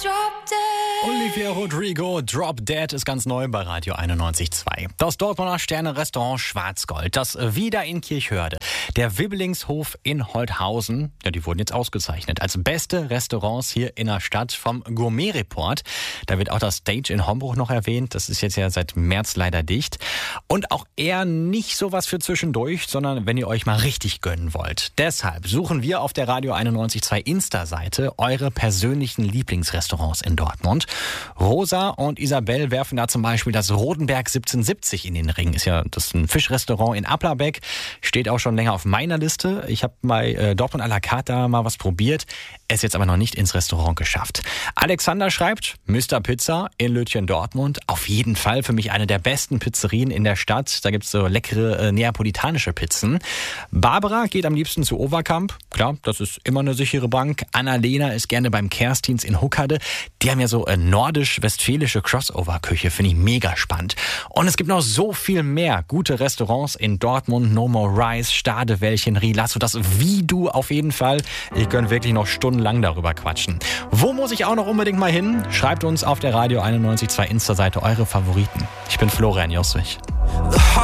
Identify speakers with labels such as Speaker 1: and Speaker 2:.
Speaker 1: Olivia Rodrigo, Drop Dead ist ganz neu bei Radio 91.2. Das Dortmunder Sterne-Restaurant Schwarzgold, das wieder in Kirchhörde. Der Wibblingshof in Holthausen, ja, die wurden jetzt ausgezeichnet als beste Restaurants hier in der Stadt vom Gourmet-Report. Da wird auch das Stage in Hombruch noch erwähnt. Das ist jetzt ja seit März leider dicht. Und auch eher nicht sowas für zwischendurch, sondern wenn ihr euch mal richtig gönnen wollt. Deshalb suchen wir auf der Radio 91.2 Insta-Seite eure persönlichen Lieblingsrestaurants in Dortmund. Rosa und Isabel werfen da zum Beispiel das Rodenberg 1770 in den Ring. Ist ein Fischrestaurant in Applerbeck. Steht auch schon länger auf meiner Liste. Ich habe bei Dortmund à la carte da mal was probiert. Es jetzt aber noch nicht ins Restaurant geschafft. Alexander schreibt, Mr. Pizza in Lütjen-Dortmund. Auf jeden Fall für mich eine der besten Pizzerien in der Stadt. Da gibt's so leckere neapolitanische Pizzen. Barbara geht am liebsten zu Overkamp. Klar, das ist immer eine sichere Bank. Annalena ist gerne beim Kerstins in Huckade. Die haben ja so nordisch-westfälische Crossover-Küche. Finde ich mega spannend. Und es gibt noch so viel mehr gute Restaurants in Dortmund. No More Rice, Stadewäldchen, Rilasso. Das wie du auf jeden Fall. Ich könnte wirklich noch stundenlang darüber quatschen. Wo muss ich auch noch unbedingt mal hin? Schreibt uns auf der Radio 91.2 Insta-Seite eure Favoriten. Ich bin Florian Josswig.